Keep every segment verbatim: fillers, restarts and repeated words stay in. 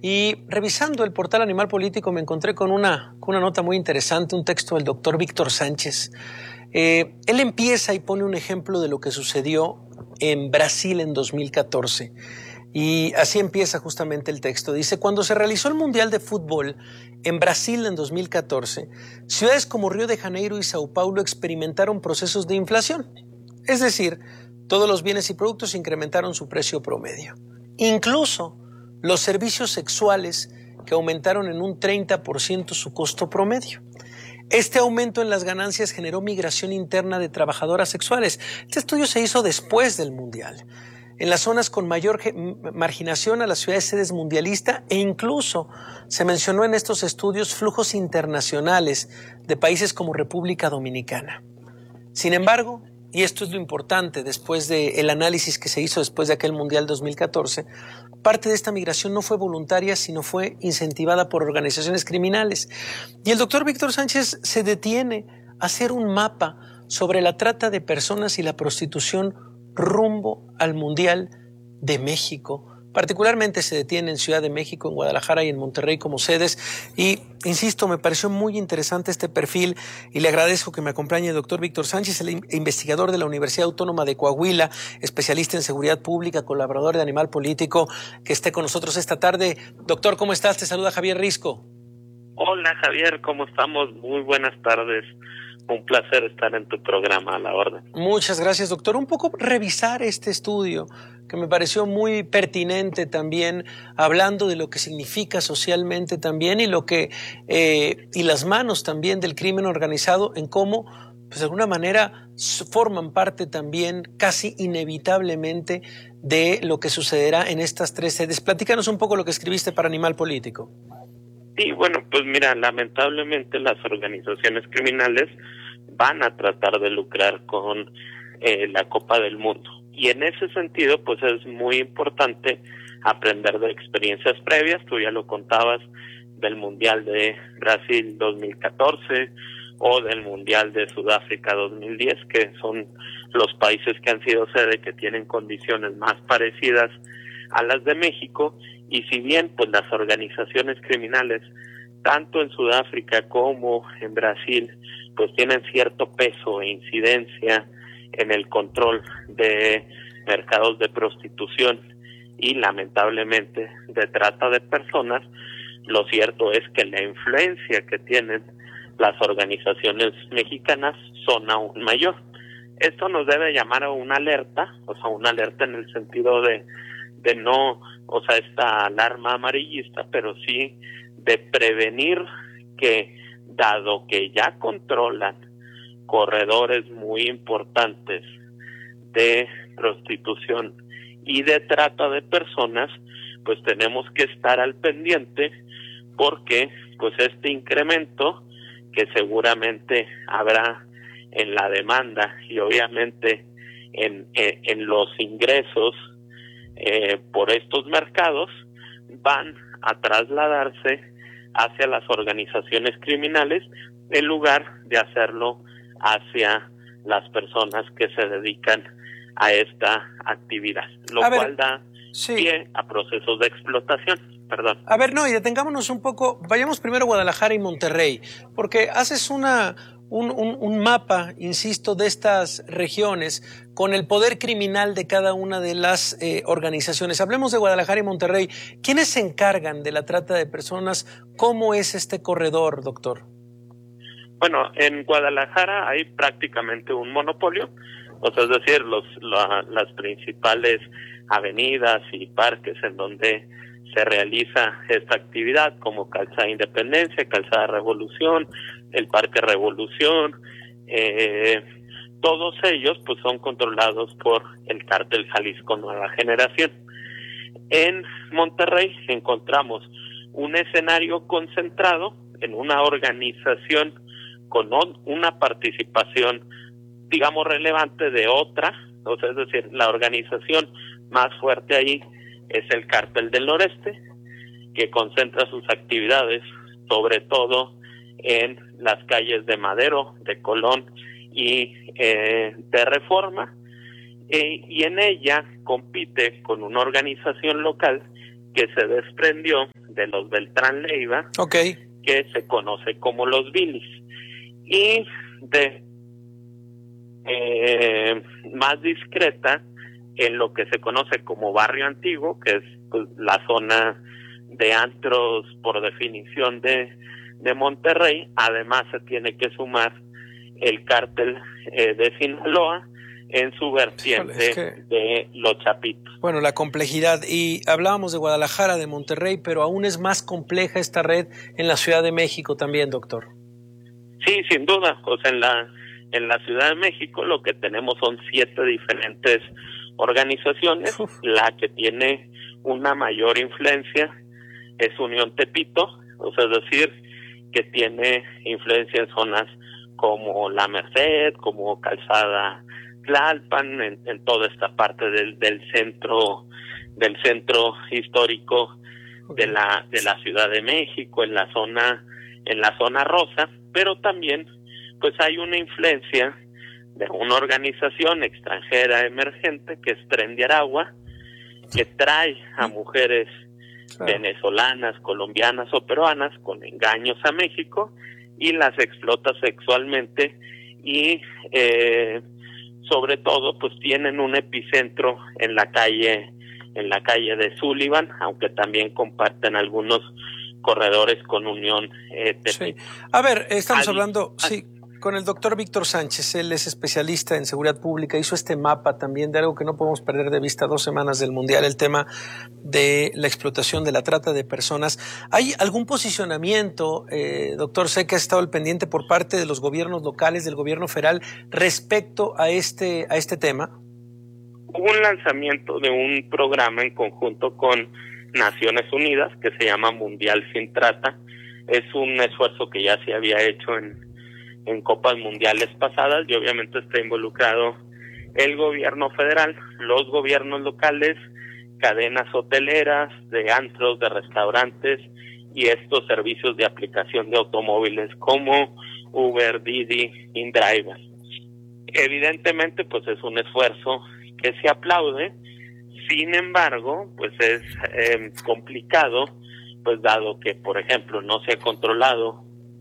Y revisando el portal Animal Político me encontré con una, con una nota muy interesante, un texto del doctor Víctor Sánchez. Eh, él empieza y pone un ejemplo de lo que sucedió en Brasil en dos mil catorce. Y así empieza justamente el texto. Dice: cuando se realizó el Mundial de Fútbol en Brasil en dos mil catorce, ciudades como Río de Janeiro y Sao Paulo experimentaron procesos de inflación. Es decir, todos los bienes y productos incrementaron su precio promedio. Incluso los servicios sexuales, que aumentaron en un treinta por ciento su costo promedio. Este aumento en las ganancias generó migración interna de trabajadoras sexuales. Este estudio se hizo después del Mundial. En las zonas con mayor marginación a las ciudades sedes mundialistas, e incluso se mencionó en estos estudios flujos internacionales de países como República Dominicana. Sin embargo, y esto es lo importante después del análisis que se hizo después de aquel Mundial dos mil catorce, parte de esta migración no fue voluntaria, sino fue incentivada por organizaciones criminales. Y el doctor Víctor Sánchez se detiene a hacer un mapa sobre la trata de personas y la prostitución rumbo al Mundial de México. Particularmente se detiene en Ciudad de México, en Guadalajara y en Monterrey como sedes. Y, insisto, me pareció muy interesante este perfil y le agradezco que me acompañe el doctor Víctor Sánchez, el investigador de la Universidad Autónoma de Coahuila, especialista en seguridad pública, colaborador de Animal Político, que esté con nosotros esta tarde. Doctor, ¿cómo estás? Te saluda Javier Risco. Hola, Javier, ¿cómo estamos? Muy buenas tardes. Un placer estar en tu programa, a la orden. Muchas gracias, doctor. Un poco revisar este estudio que me pareció muy pertinente también, hablando de lo que significa socialmente también y lo que eh, y las manos también del crimen organizado en cómo, pues de alguna manera, forman parte también casi inevitablemente de lo que sucederá en estas tres sedes. Platícanos un poco lo que escribiste para Animal Político. Sí, bueno, pues mira, lamentablemente las organizaciones criminales van a tratar de lucrar con eh, la Copa del Mundo. Y en ese sentido, pues es muy importante aprender de experiencias previas. Tú ya lo contabas del Mundial de Brasil dos mil catorce o del Mundial de Sudáfrica dos mil diez, que son los países que han sido sede, que tienen condiciones más parecidas a las de México. Y si bien pues las organizaciones criminales, tanto en Sudáfrica como en Brasil, pues tienen cierto peso e incidencia en el control de mercados de prostitución y lamentablemente de trata de personas, lo cierto es que la influencia que tienen las organizaciones mexicanas son aún mayor. Esto nos debe llamar a una alerta, o sea, una alerta en el sentido de de no, o sea, esta alarma amarillista, pero sí de prevenir que, dado que ya controlan corredores muy importantes de prostitución y de trata de personas, pues tenemos que estar al pendiente, porque pues este incremento que seguramente habrá en la demanda y obviamente en, en, en los ingresos Eh, por estos mercados, van a trasladarse hacia las organizaciones criminales en lugar de hacerlo hacia las personas que se dedican a esta actividad, lo a cual ver, da sí. pie a procesos de explotación. Perdón. A ver, no, y detengámonos un poco, vayamos primero a Guadalajara y Monterrey, porque haces una Un, un, un mapa, insisto, de estas regiones con el poder criminal de cada una de las eh, organizaciones. Hablemos de Guadalajara y Monterrey. ¿Quiénes se encargan de la trata de personas? ¿Cómo es este corredor, doctor? Bueno, en Guadalajara hay prácticamente un monopolio, o sea, es decir, los, la, las principales avenidas y parques en donde se realiza esta actividad, como Calzada Independencia, Calzada Revolución, el Parque Revolución, eh, todos ellos pues son controlados por el Cártel Jalisco Nueva Generación. En Monterrey encontramos un escenario concentrado en una organización con una participación, digamos, relevante de otra, o sea, es decir, la organización más fuerte ahí es el Cártel del Noreste, que concentra sus actividades sobre todo en las calles de Madero, de Colón y eh, de Reforma, eh, y en ella compite con una organización local que se desprendió de los Beltrán Leiva, okay, que se conoce como los Vilis, y de eh, más discreta en lo que se conoce como Barrio Antiguo, que es pues, la zona de antros por definición de, de Monterrey. Además se tiene que sumar el cártel eh, de Sinaloa en su vertiente Híjole, es que... de Los Chapitos. Bueno, la complejidad, y hablábamos de Guadalajara, de Monterrey, pero aún es más compleja esta red en la Ciudad de México también, doctor. Sí, sin duda. O sea, en la, en la Ciudad de México lo que tenemos son siete diferentes organizaciones. Uf. La que tiene una mayor influencia es Unión Tepito, o sea, es decir, que tiene influencia en zonas como La Merced, como Calzada Tlalpan, en, en toda esta parte del, del centro del centro histórico de la de la Ciudad de México, en la zona en la zona rosa, pero también pues hay una influencia de una organización extranjera emergente que es Tren de Aragua, que trae a mujeres claro. venezolanas, colombianas o peruanas con engaños a México y las explota sexualmente y eh, sobre todo pues tienen un epicentro en la calle en la calle de Sullivan, aunque también comparten algunos corredores con Unión eh, sí. A ver, estamos al, hablando al, sí con el doctor Víctor Sánchez. Él es especialista en seguridad pública, hizo este mapa también de algo que no podemos perder de vista, dos semanas del Mundial, el tema de la explotación, de la trata de personas. ¿Hay algún posicionamiento, eh, doctor, sé que ha estado al pendiente por parte de los gobiernos locales, del gobierno federal, respecto a este, a este tema? Hubo un lanzamiento de un programa en conjunto con Naciones Unidas que se llama Mundial Sin Trata. Es un esfuerzo que ya se había hecho en en copas mundiales pasadas y obviamente está involucrado el gobierno federal, los gobiernos locales, cadenas hoteleras, de antros, de restaurantes y estos servicios de aplicación de automóviles como Uber, Didi, InDriver. Evidentemente pues es un esfuerzo que se aplaude, sin embargo pues es eh, complicado, pues dado que por ejemplo no se ha controlado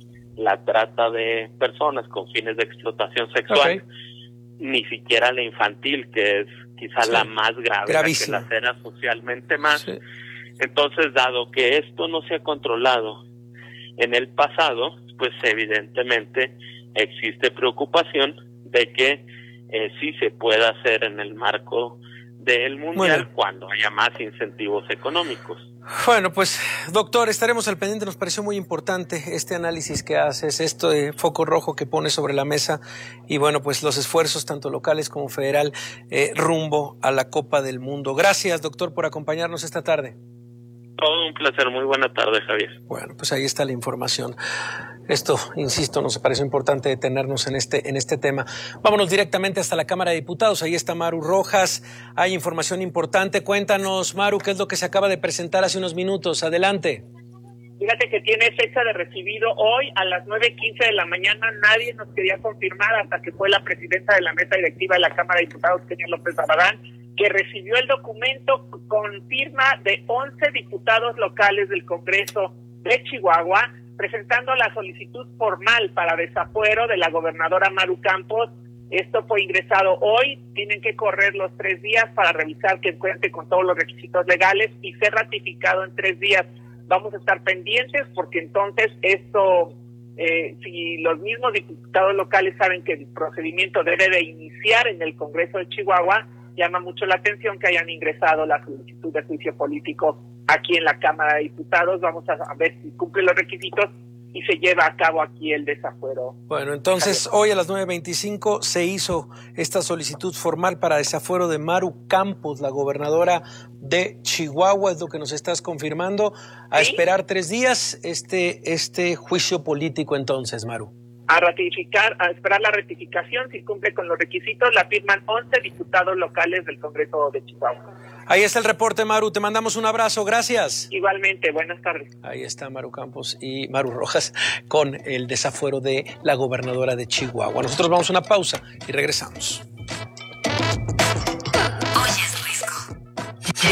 la trata de personas con fines de explotación sexual, okay. ni siquiera la infantil, que es quizá sí. la más grave, Gravísimo. la que la cera socialmente más. Sí. Entonces, dado que esto no se ha controlado en el pasado, pues evidentemente existe preocupación de que eh, sí se pueda hacer en el marco del Mundial bueno. cuando haya más incentivos económicos. Bueno, pues doctor, estaremos al pendiente. Nos pareció muy importante este análisis que haces, esto de foco rojo que pones sobre la mesa y bueno, pues los esfuerzos tanto locales como federal eh, rumbo a la Copa del Mundo. Gracias, doctor, por acompañarnos esta tarde. Todo un placer, muy buena tarde, Javier. Bueno, pues ahí está la información. Esto, insisto, nos pareció importante detenernos en este, en este tema. Vámonos directamente hasta la Cámara de Diputados. Ahí está Maru Rojas. Hay información importante. Cuéntanos, Maru, qué es lo que se acaba de presentar hace unos minutos. Adelante. Fíjate que tiene fecha de recibido hoy a las nueve quince de la mañana. Nadie nos quería confirmar hasta que fue la presidenta de la mesa directiva de la Cámara de Diputados, Kenia López Barragán, que recibió el documento con firma de once diputados locales del Congreso de Chihuahua, presentando la solicitud formal para desafuero de la gobernadora Maru Campos. Esto fue ingresado hoy, tienen que correr los tres días para revisar que cuente con todos los requisitos legales y ser ratificado en tres días. Vamos a estar pendientes porque entonces esto, eh, si los mismos diputados locales saben que el procedimiento debe de iniciar en el Congreso de Chihuahua, llama mucho la atención que hayan ingresado la solicitud de juicio político aquí en la Cámara de Diputados. Vamos a ver si cumple los requisitos y se lleva a cabo aquí el desafuero. Bueno, entonces hoy a las nueve veinticinco se hizo esta solicitud formal para desafuero de Maru Campos, la gobernadora de Chihuahua, es lo que nos estás confirmando. A ¿Sí? esperar tres días este, este juicio político entonces, Maru. A ratificar, a esperar la ratificación, si cumple con los requisitos, la firman once diputados locales del Congreso de Chihuahua. Ahí está el reporte, Maru, te mandamos un abrazo, gracias. Igualmente, buenas tardes. Ahí está Maru Campos y Maru Rojas con el desafuero de la gobernadora de Chihuahua. Nosotros vamos a una pausa y regresamos. Hoy es Risco.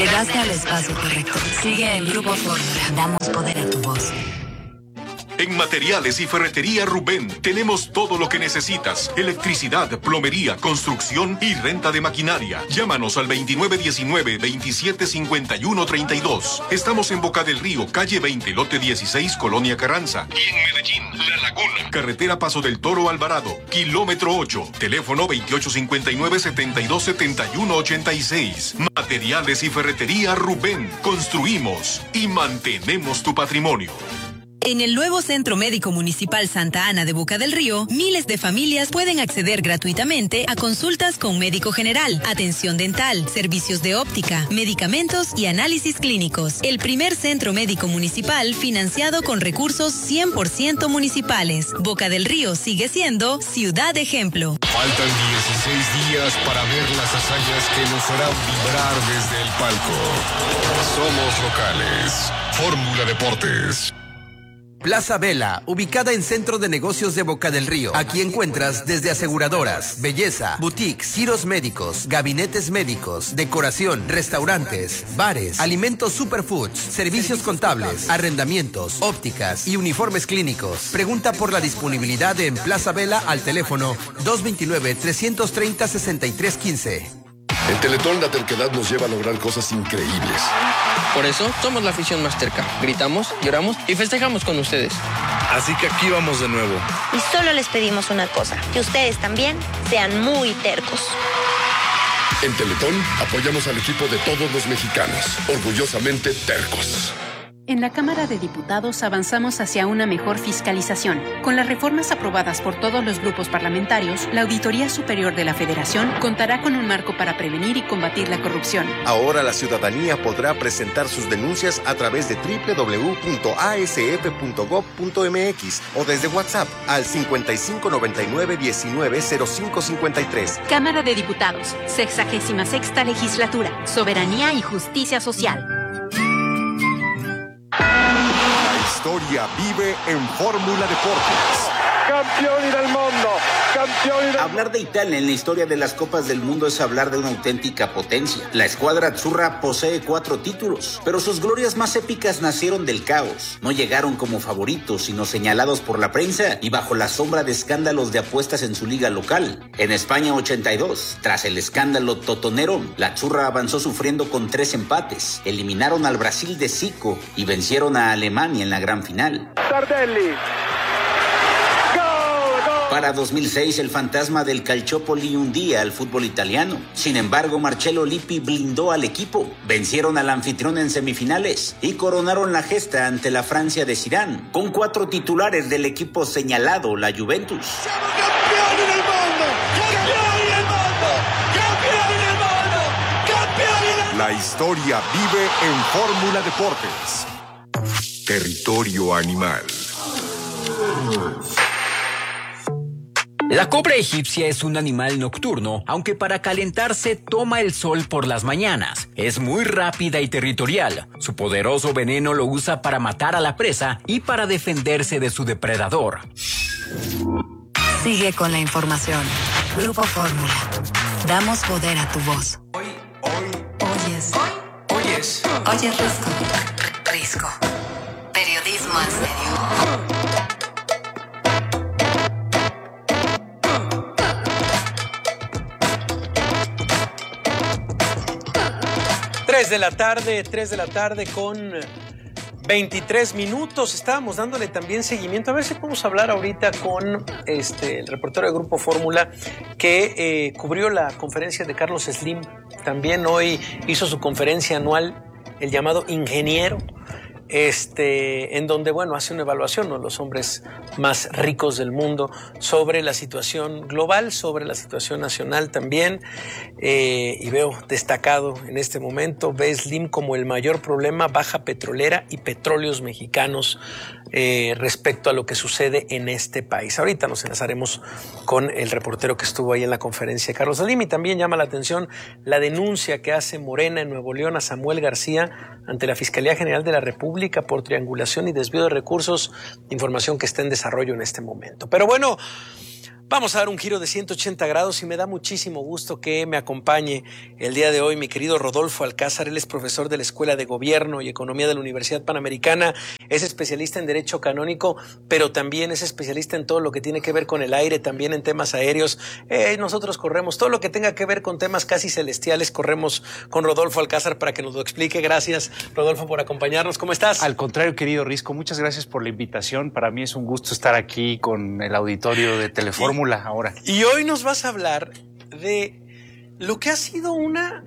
Llegaste al espacio correcto. Sigue en Grupo Fórmula. Damos poder a tu voz. En Materiales y Ferretería Rubén tenemos todo lo que necesitas. Electricidad, plomería, construcción y renta de maquinaria. Llámanos al veintinueve diecinueve, veintisiete cincuenta y uno treinta y dos. Estamos en Boca del Río, calle veinte, lote dieciséis, Colonia Carranza. Y en Medellín, La Laguna. Carretera Paso del Toro Alvarado, kilómetro ocho. Teléfono veintiocho cincuenta y nueve, setenta y dos setenta y uno ochenta y seis. Materiales y Ferretería Rubén. Construimos y mantenemos tu patrimonio. En el nuevo Centro Médico Municipal Santa Ana de Boca del Río, miles de familias pueden acceder gratuitamente a consultas con médico general, atención dental, servicios de óptica, medicamentos y análisis clínicos. El primer centro médico municipal financiado con recursos cien por ciento municipales. Boca del Río sigue siendo ciudad ejemplo. Faltan dieciséis días para ver las hazañas que nos harán vibrar desde el palco. Somos locales. Fórmula Deportes. Plaza Vela, ubicada en Centro de Negocios de Boca del Río. Aquí encuentras desde aseguradoras, belleza, boutiques, giros médicos, gabinetes médicos, decoración, restaurantes, bares, alimentos superfoods, servicios contables, arrendamientos, ópticas y uniformes clínicos. Pregunta por la disponibilidad en Plaza Vela al teléfono dos veintinueve, trescientos treinta, sesenta y tres quince. En Teletón la terquedad nos lleva a lograr cosas increíbles. Por eso somos la afición más terca. Gritamos, lloramos y festejamos con ustedes. Así que aquí vamos de nuevo. Y solo les pedimos una cosa, que ustedes también sean muy tercos. En Teletón apoyamos al equipo de todos los mexicanos, orgullosamente tercos. En la Cámara de Diputados avanzamos hacia una mejor fiscalización. Con las reformas aprobadas por todos los grupos parlamentarios, la Auditoría Superior de la Federación contará con un marco para prevenir y combatir la corrupción. Ahora la ciudadanía podrá presentar sus denuncias a través de doble u doble u doble u punto a s f punto gob punto m x o desde WhatsApp al cincuenta y cinco noventa y nueve diecinueve cero cinco cincuenta y tres. Cámara de Diputados, sexagésima sexta Legislatura, Soberanía y Justicia Social. La historia vive en Fórmula Deportes. Campioni del mundo, campioni del... Hablar de Italia en la historia de las Copas del Mundo es hablar de una auténtica potencia. La escuadra azzurra posee cuatro títulos, pero sus glorias más épicas nacieron del caos. No llegaron como favoritos, sino señalados por la prensa y bajo la sombra de escándalos de apuestas en su liga local. En España ochenta y dos, tras el escándalo totonero, la azzurra avanzó sufriendo con tres empates. Eliminaron al Brasil de Zico y vencieron a Alemania en la gran final. Tardelli. Para dos mil seis, el fantasma del Calciopoli hundía al fútbol italiano. Sin embargo, Marcello Lippi blindó al equipo. Vencieron al anfitrión en semifinales y coronaron la gesta ante la Francia de Zidane, con cuatro titulares del equipo señalado, la Juventus. ¡Siamo campioni del mundo! ¡Campioni del mundo! ¡Campioni del mundo! ¡Campioni del mundo! La historia vive en Fórmula Deportes. Territorio animal. La cobra egipcia es un animal nocturno, aunque para calentarse toma el sol por las mañanas. Es muy rápida y territorial. Su poderoso veneno lo usa para matar a la presa y para defenderse de su depredador. Sigue con la información. Grupo Fórmula. Damos poder a tu voz. Hoy, hoy, Oyes. hoy, oyes. Oyes Risco. Risco. Periodismo en serio. tres de la tarde, tres de la tarde con veintitrés minutos. Estábamos dándole también seguimiento. A ver si podemos hablar ahorita con este, el reportero de Grupo Fórmula que eh, cubrió la conferencia de Carlos Slim. También hoy hizo su conferencia anual, el llamado Ingeniero, este, en donde, bueno, hace una evaluación, uno de los hombres más ricos del mundo, sobre la situación global, sobre la situación nacional también, eh, y veo destacado en este momento, ve Slim como el mayor problema, baja petrolera y petróleos mexicanos eh, respecto a lo que sucede en este país. Ahorita nos enlazaremos con el reportero que estuvo ahí en la conferencia, Carlos Slim, y también llama la atención la denuncia que hace Morena en Nuevo León a Samuel García ante la Fiscalía General de la República por triangulación y desvío de recursos, información que está en desarrollo en este momento. Pero bueno, Vamos a dar un giro de ciento ochenta grados y me da muchísimo gusto que me acompañe el día de hoy mi querido Rodolfo Alcázar. Él es profesor de la Escuela de Gobierno y Economía de la Universidad Panamericana, es especialista en Derecho Canónico, pero también es especialista en todo lo que tiene que ver con el aire, también en temas aéreos. Eh, nosotros corremos todo lo que tenga que ver con temas casi celestiales, corremos con Rodolfo Alcázar para que nos lo explique. Gracias, Rodolfo, por acompañarnos. ¿Cómo estás? Al contrario, querido Risco, muchas gracias por la invitación. Para mí es un gusto estar aquí con el auditorio de Telefórmula. Ahora. Y hoy nos vas a hablar de lo que ha sido una,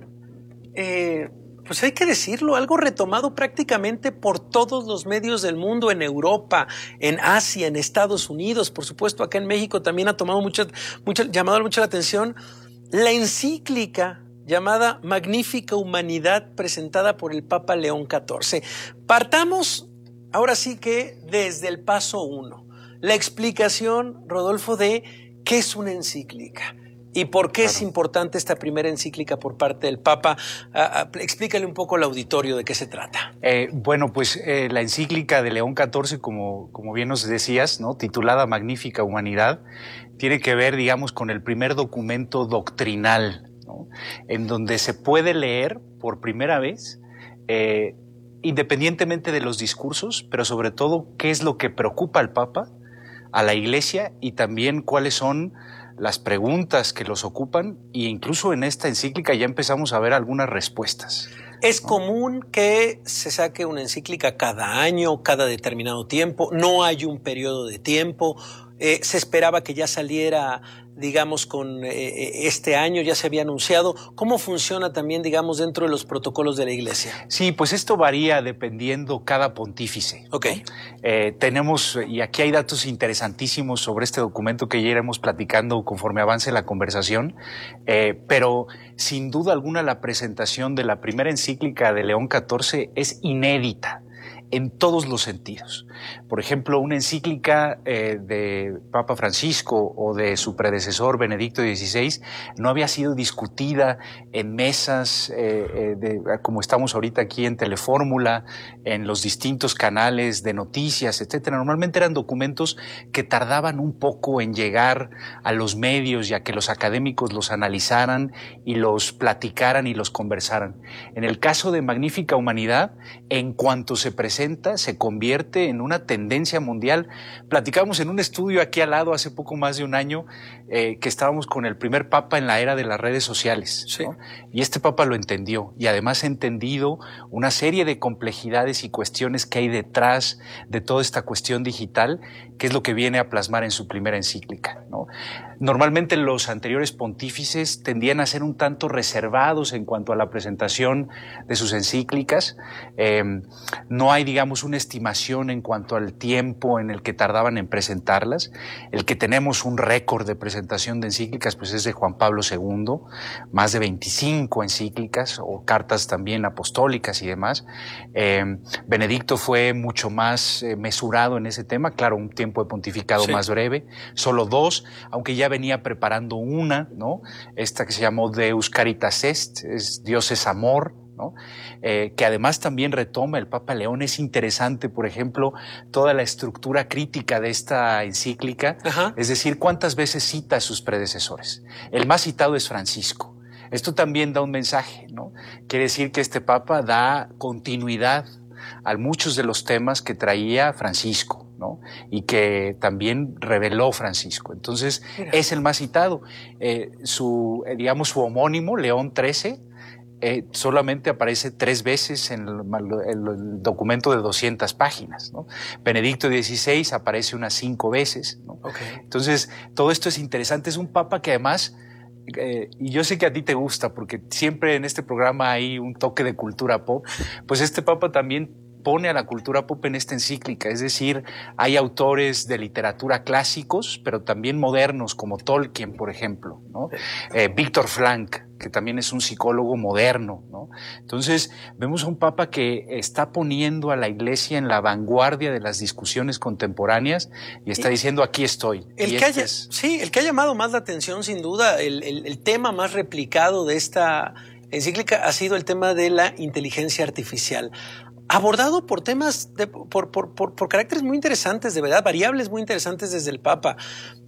eh, pues hay que decirlo, algo retomado prácticamente por todos los medios del mundo, en Europa, en Asia, en Estados Unidos, por supuesto acá en México también ha tomado mucho, mucho, llamado mucho la atención, la encíclica llamada Magnífica Humanidad presentada por el Papa León catorce. Partamos ahora sí que desde el paso uno, la explicación, Rodolfo, de ¿qué es una encíclica? ¿Y por qué claro. es importante esta primera encíclica por parte del Papa? Uh, uh, explícale un poco al auditorio de qué se trata. Eh, bueno, pues eh, la encíclica de León catorce, como, como bien nos decías, ¿no? Titulada Magnífica Humanidad, tiene que ver, digamos, con el primer documento doctrinal, ¿no? En donde se puede leer por primera vez, eh, independientemente de los discursos, pero sobre todo qué es lo que preocupa al Papa, a la Iglesia, y también cuáles son las preguntas que los ocupan, e incluso en esta encíclica ya empezamos a ver algunas respuestas. ¿Es ¿no? común que se saque una encíclica cada año, cada determinado tiempo? ¿No hay un periodo de tiempo? Eh, ¿Se esperaba que ya saliera, digamos, con eh, este año? ¿Ya se había anunciado? ¿Cómo funciona también, digamos, dentro de los protocolos de la Iglesia? Sí, pues esto varía dependiendo cada pontífice. Ok. ¿no? Eh, tenemos, y aquí hay datos interesantísimos sobre este documento que ya iremos platicando conforme avance la conversación, eh, pero sin duda alguna la presentación de la primera encíclica de León catorce es inédita en todos los sentidos. Por ejemplo, una encíclica eh, de Papa Francisco o de su predecesor Benedicto dieciséis no había sido discutida en mesas eh, eh, de, como estamos ahorita aquí en Telefórmula, en los distintos canales de noticias, etcétera. Normalmente eran documentos que tardaban un poco en llegar a los medios y a que los académicos los analizaran y los platicaran y los conversaran. En el caso de Magnífica Humanidad, en cuanto se presenta se convierte en una tendencia mundial. Platicamos en un estudio aquí al lado hace poco más de un año eh, que estábamos con el primer papa en la era de las redes sociales, sí. ¿no? Y este papa lo entendió y además ha entendido una serie de complejidades y cuestiones que hay detrás de toda esta cuestión digital, que es lo que viene a plasmar en su primera encíclica, ¿no? Normalmente los anteriores pontífices tendían a ser un tanto reservados en cuanto a la presentación de sus encíclicas. Eh, no hay, digamos, una estimación en cuanto al tiempo en el que tardaban en presentarlas. El que tenemos un récord de presentación de encíclicas pues es de Juan Pablo segundo, más de veinticinco encíclicas o cartas también apostólicas y demás. Eh, Benedicto fue mucho más eh, mesurado en ese tema, claro, un tiempo de pontificado sí. más breve, solo dos, aunque ya venía preparando una, ¿no? Esta que se llamó Deus Caritas Est, es Dios es amor, ¿no? Eh, que además también retoma el Papa León. Es interesante, por ejemplo, toda la estructura crítica de esta encíclica, Ajá. es decir, cuántas veces cita a sus predecesores. El más citado es Francisco. Esto también da un mensaje, ¿no? Quiere decir que este Papa da continuidad a muchos de los temas que traía Francisco, ¿no? Y que también reveló Francisco. Entonces, Mira. es el más citado. Eh, su, eh, digamos, su homónimo, León trece, eh, solamente aparece tres veces en el, el, el documento de doscientas páginas, ¿no? Benedicto dieciséis aparece unas cinco veces, ¿no? Okay. Entonces, todo esto es interesante. Es un papa que además... Eh, y yo sé que a ti te gusta porque siempre en este programa hay un toque de cultura pop, pues este papa también pone a la cultura pop en esta encíclica, es decir, hay autores de literatura clásicos, pero también modernos, como Tolkien, por ejemplo, ¿no? Eh, Víctor Frank, que también es un psicólogo moderno, ¿no? Entonces, vemos a un papa que está poniendo a la Iglesia en la vanguardia de las discusiones contemporáneas y está diciendo, aquí estoy. El y que este haya, es... Sí, el que ha llamado más la atención, sin duda, el, el, el tema más replicado de esta encíclica ha sido el tema de la inteligencia artificial. Abordado por temas, de, por, por, por, por caracteres muy interesantes, de verdad, variables muy interesantes desde el Papa.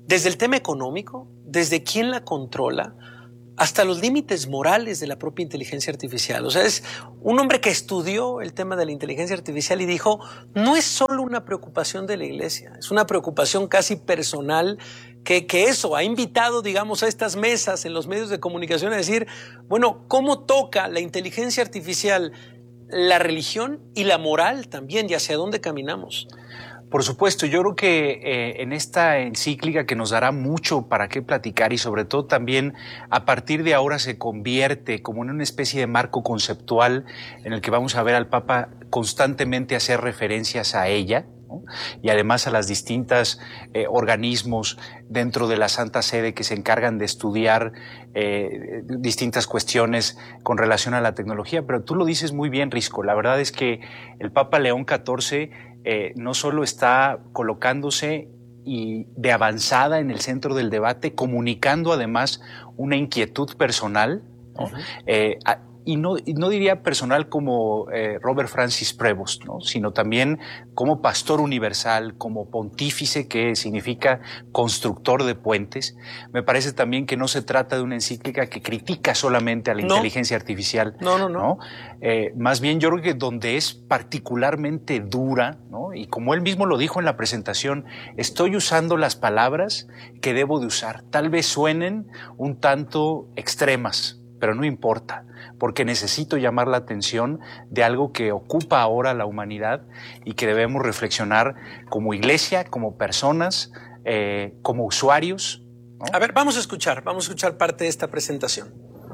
desde el tema económico, desde quién la controla, hasta los límites morales de la propia inteligencia artificial. O sea, es un hombre que estudió el tema de la inteligencia artificial y dijo, no es solo una preocupación de la iglesia, es una preocupación casi personal que, que eso ha invitado, digamos, a estas mesas en los medios de comunicación a decir, bueno, ¿cómo toca la inteligencia artificial la religión y la moral también y hacia dónde caminamos? Por supuesto, yo creo que eh, en esta encíclica que nos dará mucho para qué platicar y sobre todo también a partir de ahora se convierte como en una especie de marco conceptual en el que vamos a ver al Papa constantemente hacer referencias a ella, ¿no? Y además a las distintas eh, organismos dentro de la Santa Sede que se encargan de estudiar eh, distintas cuestiones con relación a la tecnología. Pero tú lo dices muy bien, Risco, la verdad es que el Papa León catorce Eh, no solo está colocándose y de avanzada en el centro del debate, comunicando además una inquietud personal, ¿no? Uh-huh. eh, a, y, no, y no diría personal como eh, Robert Francis Prevost, ¿no? Sino también como pastor universal, como pontífice, que significa constructor de puentes. Me parece también que no se trata de una encíclica que critica solamente a la no. inteligencia artificial. No, no, no. ¿no? Eh, más bien yo creo que donde es particularmente dura, ¿no? Y como él mismo lo dijo en la presentación, estoy usando las palabras que debo de usar. Tal vez suenen un tanto extremas, pero no importa, porque necesito llamar la atención de algo que ocupa ahora la humanidad y que debemos reflexionar como iglesia, como personas, eh, como usuarios, ¿no? A ver, vamos a escuchar, vamos a escuchar parte de esta presentación.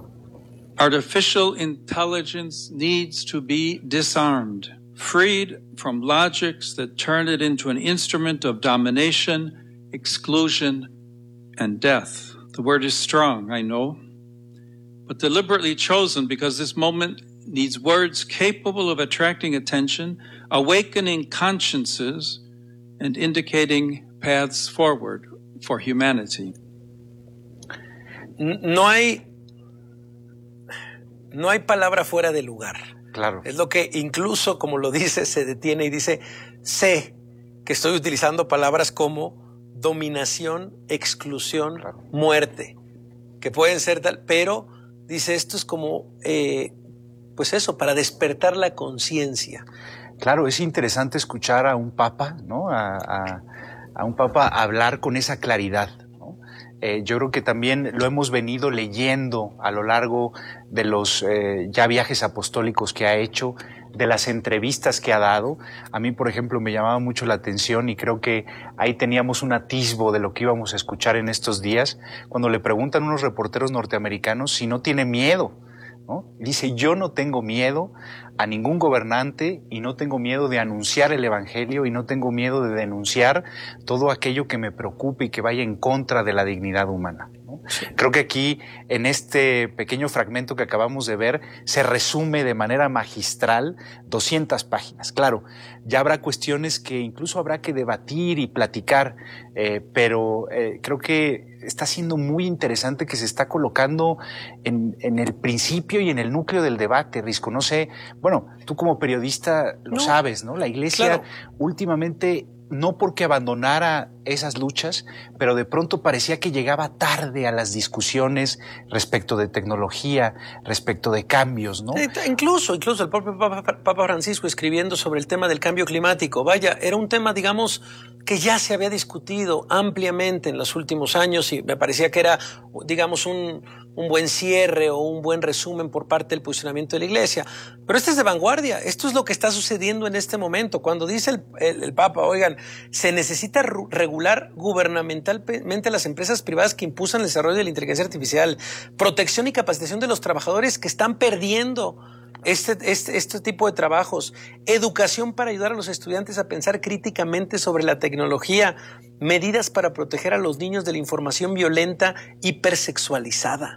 Artificial intelligence needs to be disarmed, freed from logics that turn it into an instrument of domination, exclusion, and death. The word is strong, I know, but deliberately chosen because this moment needs words capable of attracting attention, awakening consciences, and indicating paths forward for humanity. No hay, no hay palabra fuera de lugar. Claro. Es lo que incluso, como lo dice, se detiene y dice, sé que estoy utilizando palabras como dominación, exclusión, claro, muerte, que pueden ser tal, pero dice esto es como, eh, pues eso, para despertar la conciencia. Claro, es interesante escuchar a un papa, ¿no? A, a, a un papa hablar con esa claridad, ¿no? Eh, yo creo que también lo hemos venido leyendo a lo largo de los eh, ya viajes apostólicos que ha hecho, de las entrevistas que ha dado. A mí, por ejemplo, me llamaba mucho la atención y creo que ahí teníamos un atisbo de lo que íbamos a escuchar en estos días, cuando le preguntan a unos reporteros norteamericanos si no tiene miedo, ¿no? Dice, yo no tengo miedo a ningún gobernante y no tengo miedo de anunciar el evangelio y no tengo miedo de denunciar todo aquello que me preocupe y que vaya en contra de la dignidad humana, ¿no? Sí. Creo que aquí, en este pequeño fragmento que acabamos de ver, se resume de manera magistral doscientas páginas. Claro, ya habrá cuestiones que incluso habrá que debatir y platicar, eh, pero eh, creo que está siendo muy interesante que se está colocando en, en el principio y en el núcleo del debate, Risco. No sé, bueno, tú como periodista lo no. sabes, ¿no? La iglesia claro. últimamente, no porque abandonara esas luchas, pero de pronto parecía que llegaba tarde a las discusiones respecto de tecnología, respecto de cambios, ¿no? Incluso, incluso el propio Papa, Papa Francisco escribiendo sobre el tema del cambio climático. Vaya, era un tema, digamos, que ya se había discutido ampliamente en los últimos años y me parecía que era, digamos, un, un buen cierre o un buen resumen por parte del posicionamiento de la Iglesia. Pero esto es de vanguardia, esto es lo que está sucediendo en este momento. Cuando dice el, el, el Papa, oigan, se necesita regular gubernamentalmente a las empresas privadas que impulsan el desarrollo de la inteligencia artificial, protección y capacitación de los trabajadores que están perdiendo Este, este, este tipo de trabajos, educación para ayudar a los estudiantes a pensar críticamente sobre la tecnología, medidas para proteger a los niños de la información violenta hipersexualizada.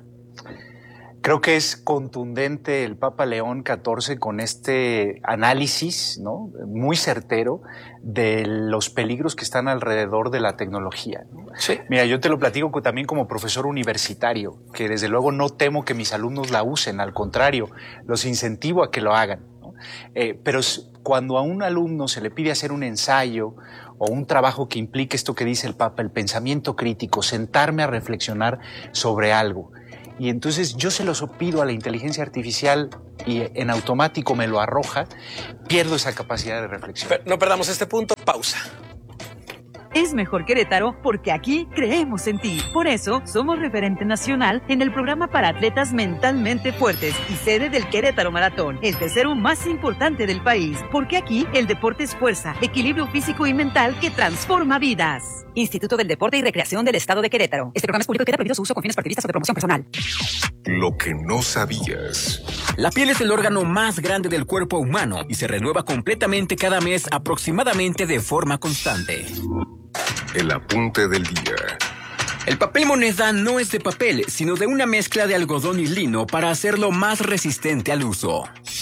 Creo que es contundente el Papa León catorce con este análisis, ¿no? Muy certero de los peligros que están alrededor de la tecnología, ¿no? Sí. Mira, yo te lo platico también como profesor universitario, que desde luego no temo que mis alumnos la usen, al contrario, los incentivo a que lo hagan, ¿no? Eh, pero cuando a un alumno se le pide hacer un ensayo o un trabajo que implique esto que dice el Papa, el pensamiento crítico, sentarme a reflexionar sobre algo. Y entonces yo se los pido a la inteligencia artificial y en automático me lo arroja, pierdo esa capacidad de reflexión. Pero no perdamos este punto, pausa. Es mejor Querétaro porque aquí creemos en ti. Por eso, somos referente nacional en el programa para atletas mentalmente fuertes y sede del Querétaro Maratón, el tercero más importante del país. Porque aquí el deporte es fuerza, equilibrio físico y mental que transforma vidas. Instituto del Deporte y Recreación del Estado de Querétaro. Este programa es público y queda prohibido su uso con fines partidistas o de promoción personal. Lo que no sabías. La piel es el órgano más grande del cuerpo humano y se renueva completamente cada mes aproximadamente de forma constante. El apunte del día. El papel moneda no es de papel, sino de una mezcla de algodón y lino para hacerlo más resistente al uso.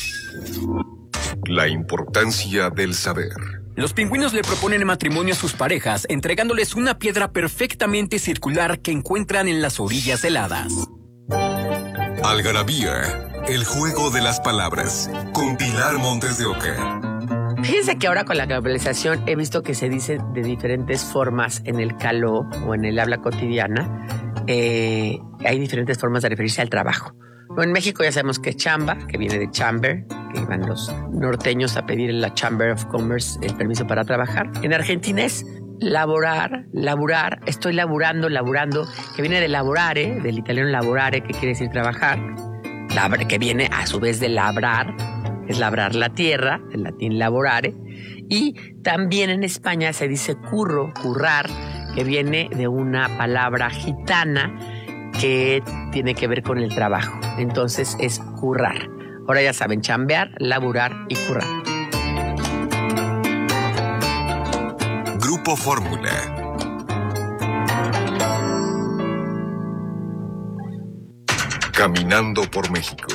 La importancia del saber. Los pingüinos le proponen matrimonio a sus parejas, entregándoles una piedra perfectamente circular que encuentran en las orillas heladas. Algarabía, el juego de las palabras, con Pilar Montes de Oca. Fíjense que ahora con la globalización he visto que se dice de diferentes formas en el caló o en el habla cotidiana. Eh, hay diferentes formas de referirse al trabajo. No, en México ya sabemos que es chamba, que viene de chamber, que iban los norteños a pedir en la Chamber of Commerce el permiso para trabajar. En Argentina es laborar, laburar, estoy laburando, laburando, que viene de laborare, del italiano laborare, que quiere decir trabajar, Labra, que viene a su vez de labrar, es labrar la tierra, el latín laborare, y también en España se dice curro, currar, que viene de una palabra gitana que tiene que ver con el trabajo. Entonces es currar. Ahora ya saben, chambear, laburar y currar. Grupo Fórmula. Caminando por México.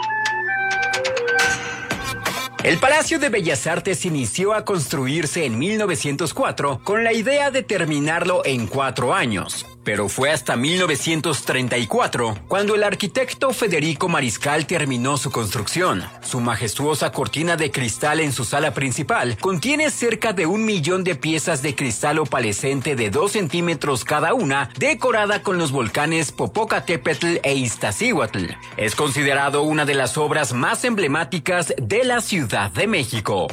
El Palacio de Bellas Artes inició a construirse en mil novecientos cuatro con la idea de terminarlo en cuatro años. Pero fue hasta mil novecientos treinta y cuatro cuando el arquitecto Federico Mariscal terminó su construcción. Su majestuosa cortina de cristal en su sala principal contiene cerca de un millón de piezas de cristal opalescente de dos centímetros cada una, decorada con los volcanes Popocatépetl e Iztaccíhuatl. Es considerado una de las obras más emblemáticas de la Ciudad de México.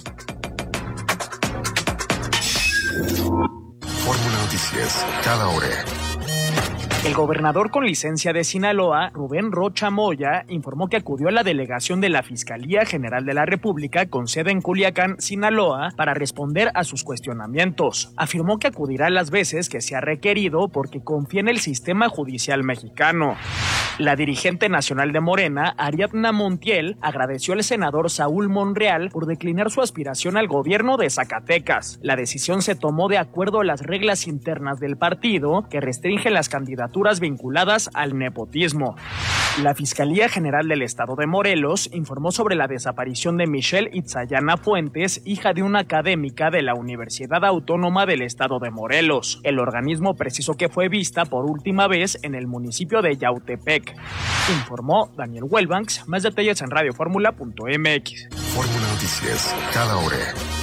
Fórmula Noticias, cada hora. El gobernador con licencia de Sinaloa, Rubén Rocha Moya, informó que acudió a la delegación de la Fiscalía General de la República con sede en Culiacán, Sinaloa, para responder a sus cuestionamientos. Afirmó que acudirá las veces que sea requerido porque confía en el sistema judicial mexicano. La dirigente nacional de Morena, Ariadna Montiel, agradeció al senador Saúl Monreal por declinar su aspiración al gobierno de Zacatecas. La decisión se tomó de acuerdo a las reglas internas del partido que restringen las candidaturas vinculadas al nepotismo. La Fiscalía General del Estado de Morelos informó sobre la desaparición de Michelle Itzayana Fuentes, hija de una académica de la Universidad Autónoma del Estado de Morelos. El organismo precisó que fue vista por última vez en el municipio de Yautepec. Informó Daniel Welbanks. Más detalles en radio fórmula punto m x. Fórmula Noticias, cada hora.